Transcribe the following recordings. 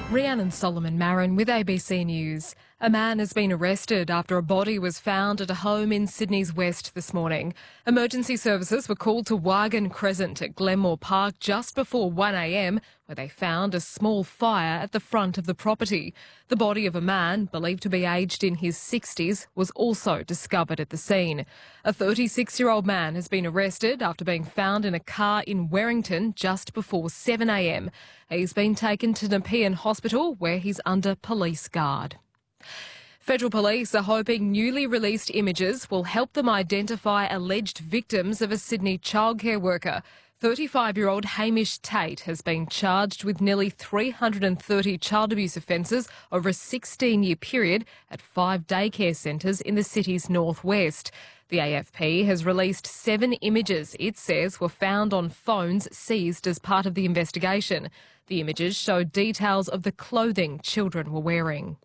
Rhiannon Solomon Marin with ABC News. A man has been arrested after a body was found at a home in Sydney's West this morning. Emergency services were called to Wygan Crescent at Glenmore Park just before 1 a.m, where they found a small fire at the front of the property. The body of a man, believed to be aged in his 60s, was also discovered at the scene. A 36-year-old man has been arrested after being found in a car in Werrington just before 7 a.m. He's been taken to Nepean Hospital, where he's under police guard. Federal police are hoping newly released images will help them identify alleged victims of a Sydney childcare worker. 35-year-old Hamish Tate has been charged with nearly 330 child abuse offences over a 16-year period at 5 daycare centres in the city's northwest. The AFP has released 7 images it says were found on phones seized as part of the investigation. The images show details of the clothing children were wearing.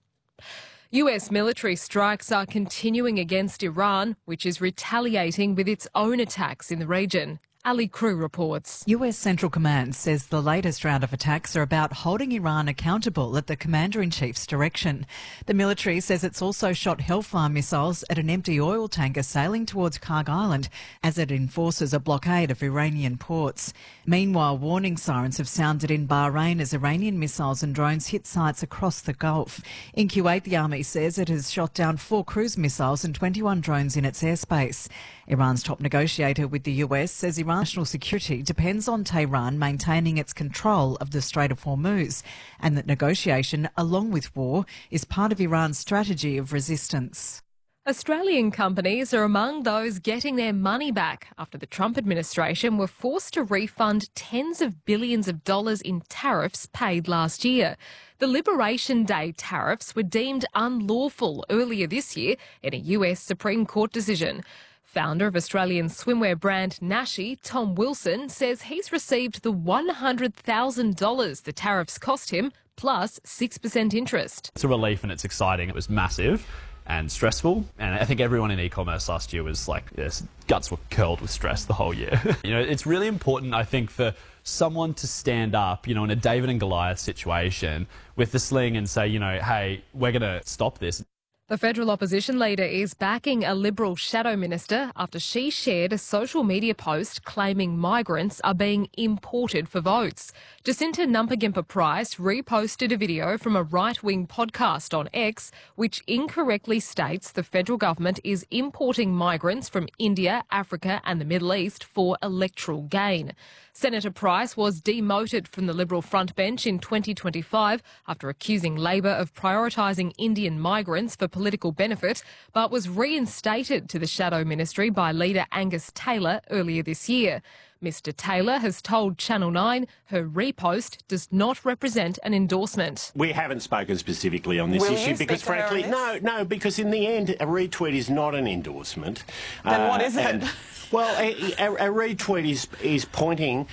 US military strikes are continuing against Iran, which is retaliating with its own attacks in the region. Ali Crew reports. US Central Command says the latest round of attacks are about holding Iran accountable at the Commander-in-Chief's direction. The military says it's also shot Hellfire missiles at an empty oil tanker sailing towards Karg Island as it enforces a blockade of Iranian ports. Meanwhile, warning sirens have sounded in Bahrain as Iranian missiles and drones hit sites across the Gulf. In Kuwait, the army says it has shot down 4 cruise missiles and 21 drones in its airspace. Iran's top negotiator with the US says Iran's national security depends on Tehran maintaining its control of the Strait of Hormuz, and that negotiation, along with war, is part of Iran's strategy of resistance. Australian companies are among those getting their money back after the Trump administration were forced to refund tens of billions of dollars in tariffs paid last year. The Liberation Day tariffs were deemed unlawful earlier this year in a US Supreme Court decision. Founder of Australian swimwear brand Nashi, Tom Wilson, says he's received the $100,000 the tariffs cost him, plus 6% interest. It's a relief and it's exciting. It was massive and stressful, and I think everyone in e-commerce last year was like, yes, guts were curled with stress the whole year. It's really important, I think, for someone to stand up, in a David and Goliath situation with the sling and say, hey, we're going to stop this. The federal opposition leader is backing a Liberal shadow minister after she shared a social media post claiming migrants are being imported for votes. Jacinta Nampagimpa-Price reposted a video from a right-wing podcast on X which incorrectly states the federal government is importing migrants from India, Africa and the Middle East for electoral gain. Senator Price was demoted from the Liberal frontbench in 2025 after accusing Labor of prioritising Indian migrants for political benefit, but was reinstated to the shadow ministry by leader Angus Taylor earlier this year. Mr Taylor has told Channel 9 her repost does not represent an endorsement. We haven't spoken specifically on this issue because, frankly, no, because in the end, a retweet is not an endorsement. Then what is it? Well, a retweet is pointing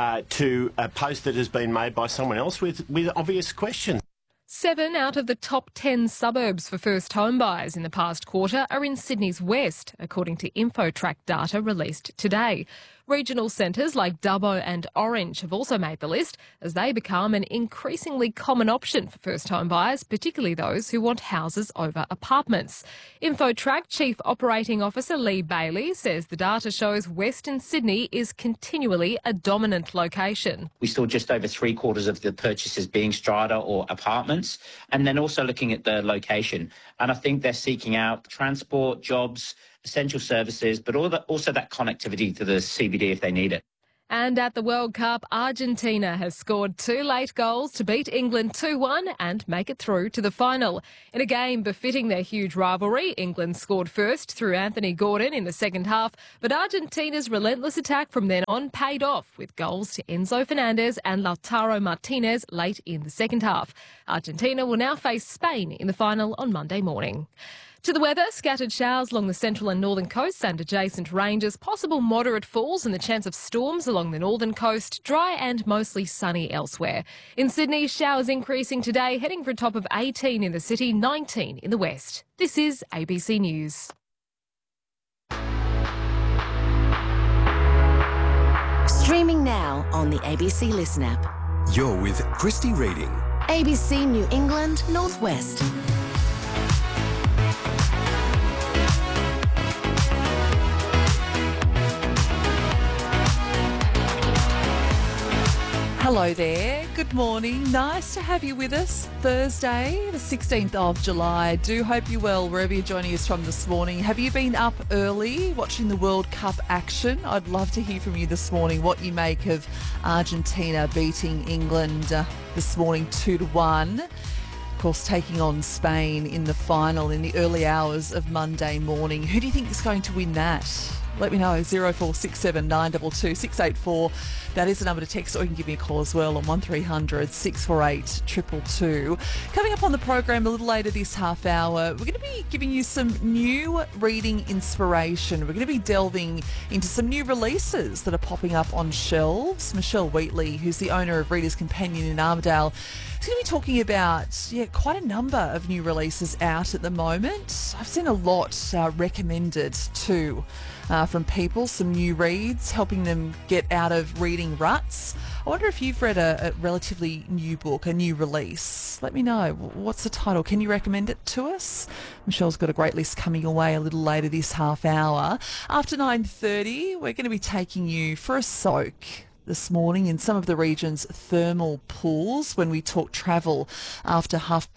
to a post that has been made by someone else with obvious questions. 7 out of the top 10 suburbs for first home buyers in the past quarter are in Sydney's west, according to InfoTrack data released today. Regional centres like Dubbo and Orange have also made the list as they become an increasingly common option for first home buyers, particularly those who want houses over apartments. InfoTrack Chief Operating Officer Lee Bailey says the data shows Western Sydney is continually a dominant location. We saw just over 3/4 of the purchases being strata or apartments, and then also looking at the location. And I think they're seeking out transport, jobs, essential services, but also that connectivity to the CBD if they need it. And at the World Cup, Argentina has scored 2 late goals to beat England 2-1 and make it through to the final. In a game befitting their huge rivalry, England scored first through Anthony Gordon in the second half, but Argentina's relentless attack from then on paid off with goals to Enzo Fernandez and Lautaro Martinez late in the second half. Argentina will now face Spain in the final on Monday morning. To the weather, scattered showers along the central and northern coasts and adjacent ranges, possible moderate falls and the chance of storms along the northern coast, dry and mostly sunny elsewhere. In Sydney, showers increasing today, heading for a top of 18 in the city, 19 in the west. This is ABC News. Streaming now on the ABC Listen app. You're with Christy Reading. ABC New England Northwest. Hello there. Good morning. Nice to have you with us. Thursday, the 16th of July. Do hope you're well wherever you're joining us from this morning. Have you been up early watching the World Cup action? I'd love to hear from you this morning what you make of Argentina beating England this morning 2-1. Of course, taking on Spain in the final in the early hours of Monday morning. Who do you think is going to win that? Let me know, 0467 922 684. That is the number to text, or you can give me a call as well on 1300 648 222. Coming up on the program a little later this half hour, we're going to be giving you some new reading inspiration. We're going to be delving into some new releases that are popping up on shelves. Michelle Wheatley, who's the owner of Reader's Companion in Armidale, is going to be talking about quite a number of new releases out at the moment. I've seen a lot recommended too. From people, some new reads, helping them get out of reading ruts. I wonder if you've read a relatively new book, a new release. Let me know. What's the title? Can you recommend it to us? Michelle's got a great list coming your way a little later this half hour. After 9:30, we're going to be taking you for a soak this morning in some of the region's thermal pools when we talk travel after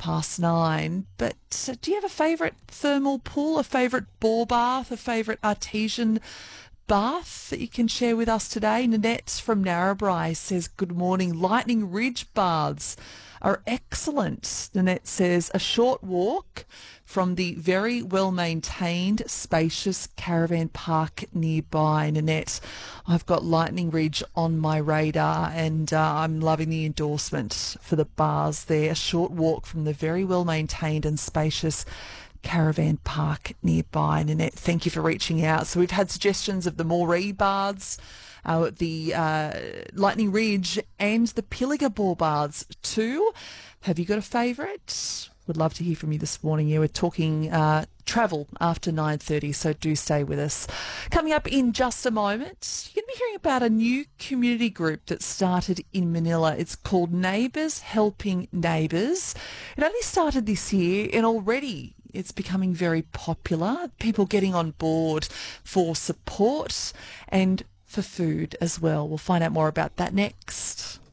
9:30. But do you have a favourite thermal pool, a favourite bore bath, a favourite artesian bath that you can share with us today? Nanette from Narrabri says, good morning. Lightning Ridge baths are excellent. Nanette says, a short walk from the very well-maintained, spacious caravan park nearby. Nanette, I've got Lightning Ridge on my radar, and I'm loving the endorsement for the baths there. A short walk from the very well-maintained and spacious caravan park nearby. Nanette, thank you for reaching out. So we've had suggestions of the Moree baths, the Lightning Ridge and the Pilliga Bore baths too. Have you got a favourite? Would love to hear from you this morning. You were talking travel after 9:30, so do stay with us. Coming up in just a moment, you're going to be hearing about a new community group that started in Manila. It's called Neighbours Helping Neighbours. It only started this year, and already it's becoming very popular. People getting on board for support and for food as well. We'll find out more about that next.